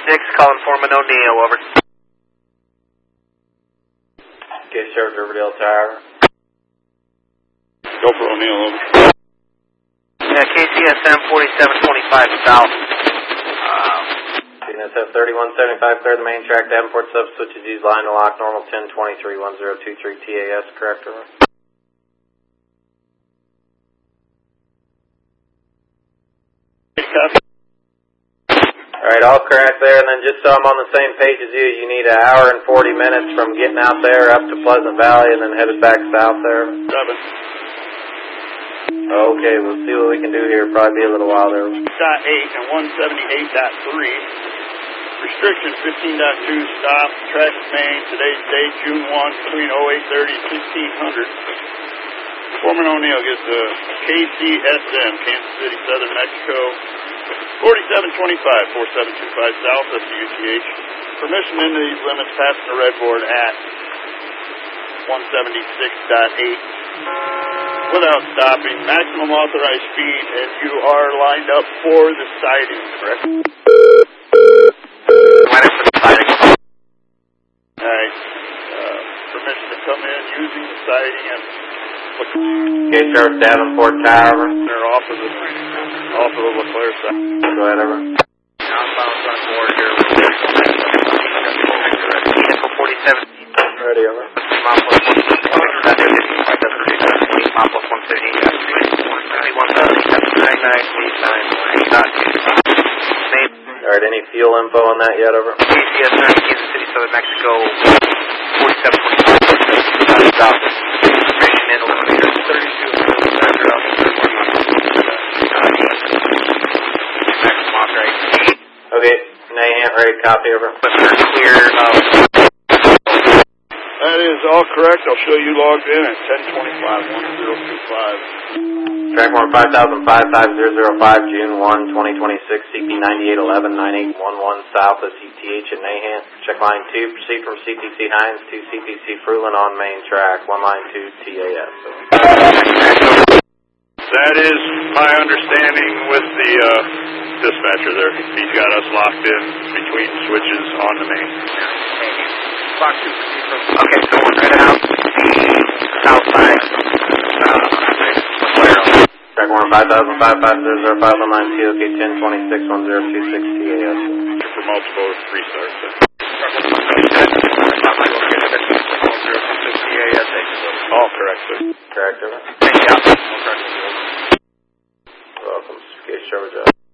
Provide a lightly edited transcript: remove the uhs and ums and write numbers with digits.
calling Foreman O'Neill, over. Okay, Sheriff Riverdale Tower. Go for O'Neill, over. Yeah, KCSM 4725 south. CNSF 3175, clear the main track, Davenport sub switches, use line to lock, normal 1023 1023 TAS, correct, over. Alright, all correct there, and then just so I'm on the same page as you, you need an hour and 40 minutes from getting out there up to Pleasant Valley and then headed back south there. 7. Okay, we'll see what we can do here, probably be a little while there. .8 and 178.3. Restriction 15.2, stop, traffic main, today's date, June 1, between 0830 and 1600. Foreman O'Neill gets the KCSM, Kansas City, Southern Mexico, 4725, 4725 south, that's the UTH. Permission into these limits, passing the red board at 176.8 without stopping. Maximum authorized speed, and you are lined up for the sighting, correct? Alright, permission to come in using the sighting and Okay, Sheriff Davenport Tower. they're off of the LeClaire side. Go ahead, over. Outbound on board here. Vehicle 47. Ready, over. Mile plus 150. Mile plus 150. Alright, any fuel info on that yet, over? KCSM, Kansas City, Southern Mexico, 4725 south. Permission in eliminator 32. Maximum authorized speed. Okay, Nahant, ready, copy, over. Clear of. That is all correct. I'll show you logged in at 1025-1025. Trackmore 5005-5005, June 1, 2026, CP 9811, 9811 south of CTH in Nahant. Check line 2, proceed from CPC Hines to CPC Fruitland on main track, 1 line 2 TAS. That is my understanding with the dispatcher there. He's got us locked in between switches on the main. Box 2, proceed from. Okay, so we're headed out the south side. Trackmore 5005-5005, 192, OK 1026-1026 TAS. For multiple restarts. All correct, sir. Correct, over. Thank you. Welcome, Case Show.